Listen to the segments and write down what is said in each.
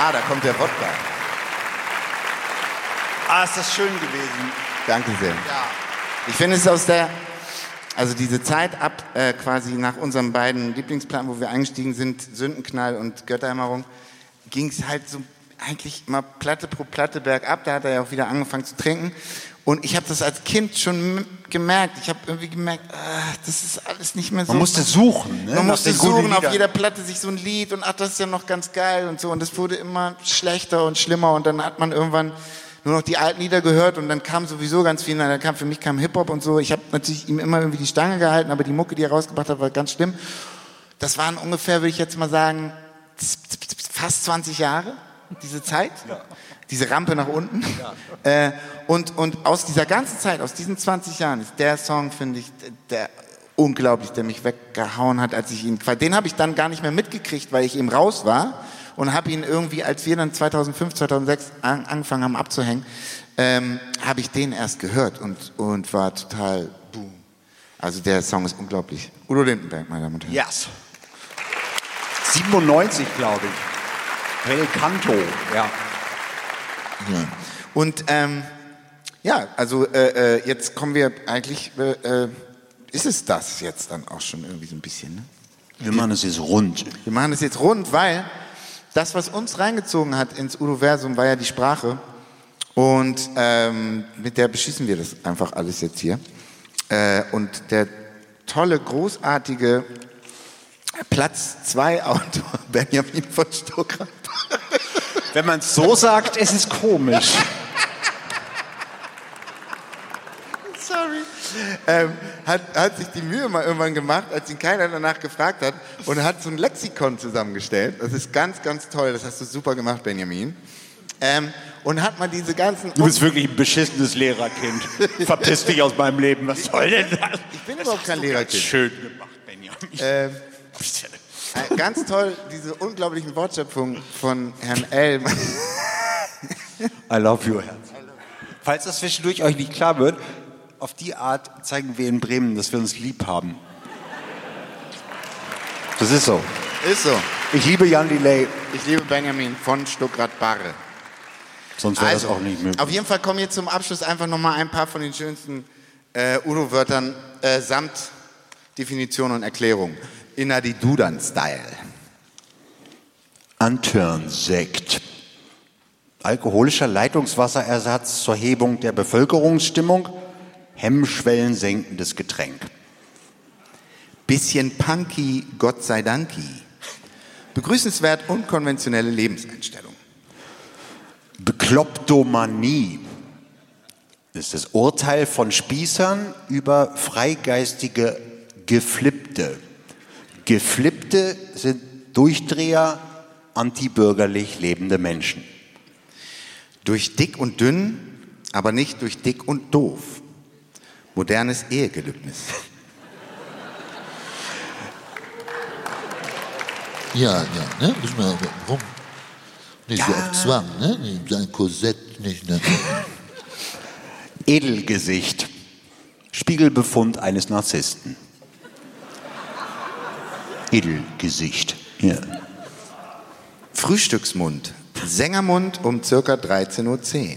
Da kommt der Wodka. Ist das schön gewesen. Danke sehr. Ja. Ich finde es also diese Zeit ab quasi nach unseren beiden Lieblingsplatten, wo wir eingestiegen sind, Sündenknall und Götterdämmerung, ging es halt so eigentlich mal Platte pro Platte bergab. Da hat er ja auch wieder angefangen zu trinken. Und ich habe das als Kind schon gemerkt. Ich habe irgendwie gemerkt, das ist alles nicht mehr so. Man musste suchen. Ne? Man musste suchen, auf jeder Platte sich so ein Lied und das ist ja noch ganz geil und so. Und es wurde immer schlechter und schlimmer und dann hat man irgendwann nur noch die alten Lieder gehört und dann kam sowieso ganz viel. Für mich kam Hip-Hop und so. Ich habe natürlich ihm immer irgendwie die Stange gehalten, aber die Mucke, die er rausgebracht hat, war ganz schlimm. Das waren ungefähr, würde ich jetzt mal sagen, fast 20 Jahre, diese Zeit. Ja. Diese Rampe nach unten. Ja. Und aus dieser ganzen Zeit, aus diesen 20 Jahren, ist der Song, finde ich, der unglaublich, der mich weggehauen hat, als ich ihn... Den habe ich dann gar nicht mehr mitgekriegt, weil ich eben raus war und habe ihn irgendwie, als wir dann 2005, 2006 angefangen haben abzuhängen, habe ich den erst gehört und war total boom. Also der Song ist unglaublich. Udo Lindenberg, meine Damen und Herren. Yes. 97, glaube ich. Bel Canto, ja. Ja. Und also jetzt kommen wir eigentlich, ist es das jetzt dann auch schon irgendwie so ein bisschen, ne? Wir machen es jetzt rund. Wir machen es jetzt rund, weil das, was uns reingezogen hat ins Udoversum, war ja die Sprache. Und mit der beschießen wir das einfach alles jetzt hier. Und der tolle, großartige Platz 2 Autor Benjamin von Stuckrad. Wenn man es so sagt, ist es komisch. Sorry. Hat sich die Mühe mal irgendwann gemacht, als ihn keiner danach gefragt hat, und hat so ein Lexikon zusammengestellt. Das ist ganz, ganz toll. Das hast du super gemacht, Benjamin. Und hat mal diese ganzen... Du bist wirklich ein beschissenes Lehrerkind. Verpiss dich aus meinem Leben. Was soll denn das? Ich bin überhaupt kein Lehrerkind. Schön gemacht, Benjamin. Ganz toll, diese unglaublichen Wortschöpfungen von Herrn L. I love you, Herz. Falls das zwischendurch euch nicht klar wird, auf die Art zeigen wir in Bremen, dass wir uns lieb haben. Das ist so. Ist so. Ich liebe Jan Delay. Ich liebe Benjamin von Stuckrad-Barre. Sonst wäre das auch nicht möglich. Auf jeden Fall kommen jetzt zum Abschluss einfach nochmal ein paar von den schönsten Udo-Wörtern samt Definition und Erklärung. Inna die Dudan-Style. Antörnsekt. Alkoholischer Leitungswasserersatz zur Hebung der Bevölkerungsstimmung. Hemmschwellen senkendes Getränk. Bisschen punky, Gott sei Danki. Begrüßenswert unkonventionelle Lebenseinstellung. Beklopptomanie. Das ist das Urteil von Spießern über freigeistige Geflippte. Geflippte sind Durchdreher, antibürgerlich lebende Menschen. Durch dick und dünn, aber nicht durch dick und doof. Modernes Ehegelübnis. Ja, ne? Muss man rum. Nicht so auf Zwang, ne? Ein Korsett nicht, ne? Edelgesicht. Spiegelbefund eines Narzissten. Edelgesicht. Ja. Frühstücksmund. Sängermund um ca. 13:10 Uhr.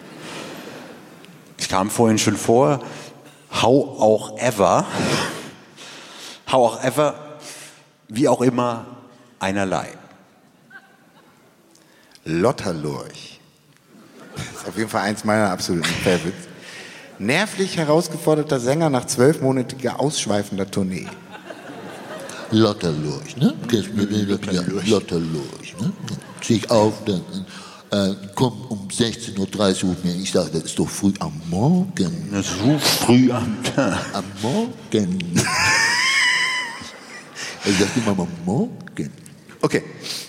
Es kam vorhin schon vor. How auch ever. How auch ever. Wie auch immer. Einerlei. Lotterlurch. Das ist auf jeden Fall eins meiner absoluten Favorites. Nervlich herausgeforderter Sänger nach 12-monatiger ausschweifender Tournee. Lotterlurch, ne? Lotterlurch, ne? Stehe ich auf, dann komm um 16:30 Uhr mir. Ich sage, das ist doch früh am Morgen. Das ist so früh am Tag. Am Morgen. Er sagt immer am Morgen. Okay.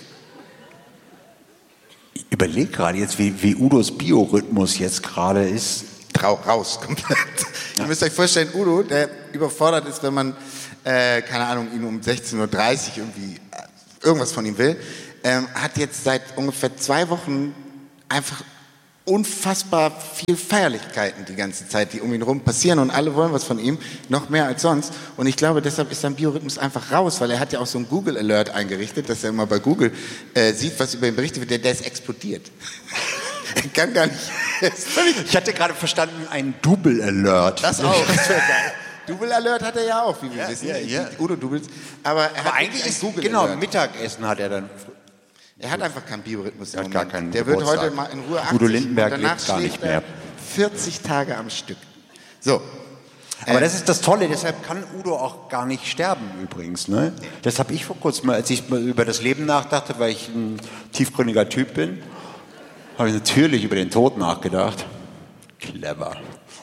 Ich überlege gerade jetzt, wie Udos Biorhythmus jetzt gerade ist. Raus, komplett. Ihr müsst euch vorstellen, Udo, der überfordert ist, wenn man, keine Ahnung, ihn um 16:30 Uhr irgendwie irgendwas von ihm will, hat jetzt seit ungefähr 2 Wochen einfach unfassbar viel Feierlichkeiten die ganze Zeit, die um ihn rum passieren und alle wollen was von ihm, noch mehr als sonst. Und ich glaube, deshalb ist sein Biorhythmus einfach raus, weil er hat ja auch so einen Google Alert eingerichtet, dass er immer bei Google sieht, was über ihn berichtet wird. Der ist explodiert. Er kann gar nicht. Ich hatte gerade verstanden, ein Double Alert. Das auch. Das wäre geil. Double Alert hat er ja auch, wie wir wissen. Ja. Die Udo-Doubles. Aber eigentlich ist Google genau, Alert. Mittagessen hat er dann. Er hat einfach keinen Biorhythmus. Er hat gar keinen Der wird Geburtstag. heute mal in Ruhe 80 Udo Lindenberg und danach lebt gar nicht schläft er mehr. 40 Tage am Stück. So. Aber das ist das Tolle, deshalb kann Udo auch gar nicht sterben übrigens. Ne? Das habe ich vor kurzem mal, als ich mal über das Leben nachdachte, weil ich ein tiefgründiger Typ bin, habe ich natürlich über den Tod nachgedacht. Clever.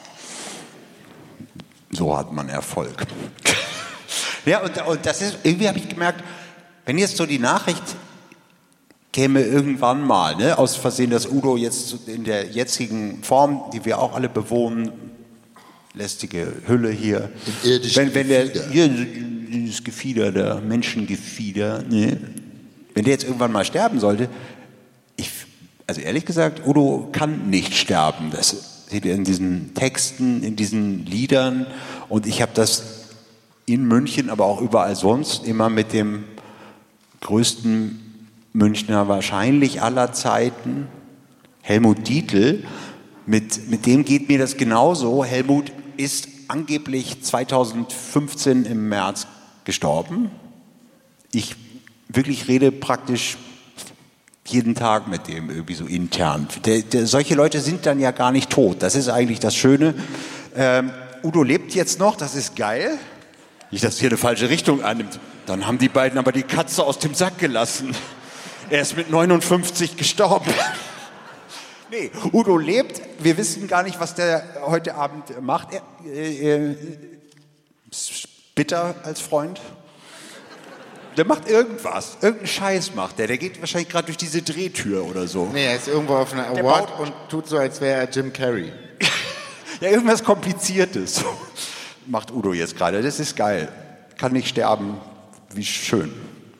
So hat man Erfolg. Ja, und das ist, irgendwie habe ich gemerkt, wenn jetzt so die Nachricht käme irgendwann mal, ne, aus Versehen, dass Udo jetzt in der jetzigen Form, die wir auch alle bewohnen, lästige Hülle hier, wenn der hier dieses Gefieder, der Menschengefieder, ne, wenn der jetzt irgendwann mal sterben sollte, also ehrlich gesagt, Udo kann nicht sterben. Das seht ihr in diesen Texten, in diesen Liedern. Und ich habe das in München, aber auch überall sonst immer mit dem größten Münchner wahrscheinlich aller Zeiten, Helmut Dietl. Mit dem geht mir das genauso. Helmut ist angeblich 2015 im März gestorben. Ich wirklich rede praktisch jeden Tag mit dem irgendwie so intern. Solche Leute sind dann ja gar nicht tot. Das ist eigentlich das Schöne. Udo lebt jetzt noch, das ist geil. Nicht, dass hier eine falsche Richtung annimmt. Dann haben die beiden aber die Katze aus dem Sack gelassen. Er ist mit 59 gestorben. Nee, Udo lebt. Wir wissen gar nicht, was der heute Abend macht. Er ist bitter als Freund. Der macht irgendwas. Irgendeinen Scheiß macht der. Der geht wahrscheinlich gerade durch diese Drehtür oder so. Nee, er ist irgendwo auf einer Award und tut so, als wäre er Jim Carrey. Ja, irgendwas Kompliziertes macht Udo jetzt gerade. Das ist geil. Kann nicht sterben. Wie schön.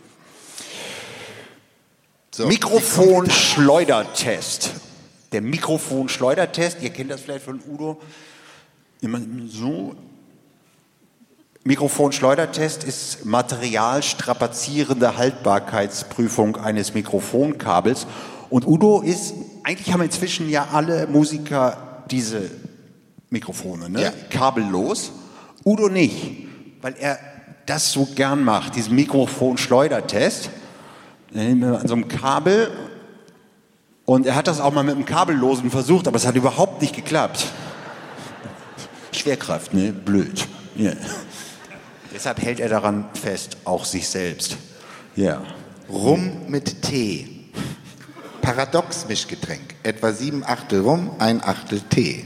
So. Mikrofonschleudertest. Der Mikrofonschleudertest, ihr kennt das vielleicht von Udo. Immer so. Mikrofonschleudertest ist materialstrapazierende Haltbarkeitsprüfung eines Mikrofonkabels. Und Udo ist, eigentlich haben inzwischen ja alle Musiker diese Mikrofone, ne? Ja. Kabellos. Udo nicht, weil er das so gern macht, diesen Mikrofonschleudertest. An so einem Kabel. Und er hat das auch mal mit einem Kabellosen versucht, aber es hat überhaupt nicht geklappt. Schwerkraft, ne? Blöd. Yeah. Deshalb hält er daran fest, auch sich selbst. Ja. Rum mit Tee. Paradox-Mischgetränk. Etwa 7/8 Rum, 1/8 Tee.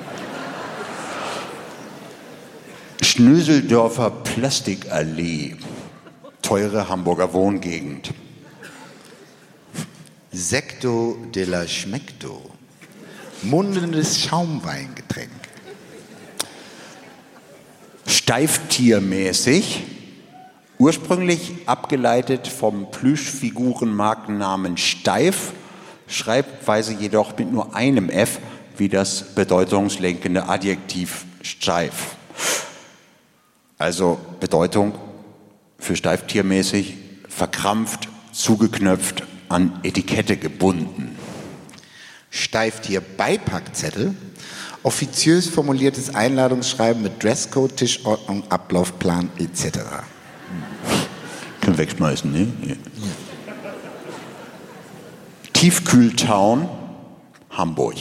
Schnöseldorfer Plastikallee. Teure Hamburger Wohngegend. Secto de la Schmeckto. Mundendes Schaumweingetränk. Steiftiermäßig, ursprünglich abgeleitet vom Plüschfigurenmarkennamen Steif, Schreibweise jedoch mit nur einem F, wie das bedeutungslenkende Adjektiv steif. Also Bedeutung für steiftiermäßig, verkrampft, zugeknöpft, an Etikette gebunden. Steiftier-Beipackzettel. Offiziös formuliertes Einladungsschreiben mit Dresscode, Tischordnung, Ablaufplan etc. Können wegschmeißen, ne? Ja. Tiefkühltown, Hamburg.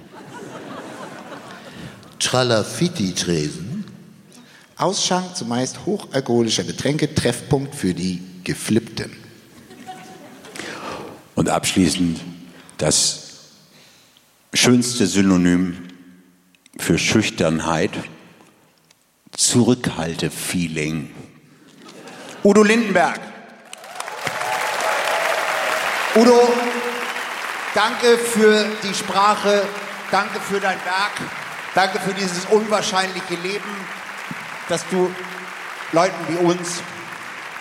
Tralafitti-Tresen. Ausschank zumeist hochalkoholischer Getränke, Treffpunkt für die Geflippten. Und abschließend das schönste Synonym für Schüchternheit, Zurückhaltefeeling. Udo Lindenberg. Udo, danke für die Sprache, danke für dein Werk, danke für dieses unwahrscheinliche Leben, dass du Leuten wie uns,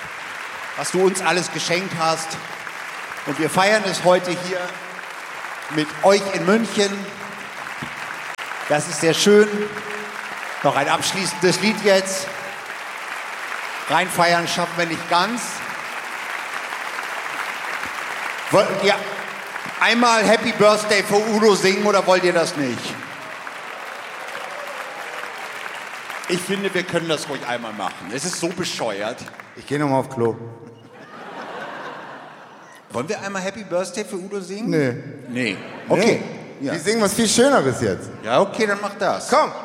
was du uns alles geschenkt hast. Und wir feiern es heute hier mit euch in München. Das ist sehr schön. Noch ein abschließendes Lied jetzt. Reinfeiern schaffen wir nicht ganz. Wollt ihr einmal Happy Birthday für Udo singen oder wollt ihr das nicht? Ich finde, wir können das ruhig einmal machen. Es ist so bescheuert. Ich gehe nochmal auf Klo. Wollen wir einmal Happy Birthday für Udo singen? Nee. Nee. Okay. Wir singen was viel Schöneres jetzt. Ja, okay, dann mach das. Komm.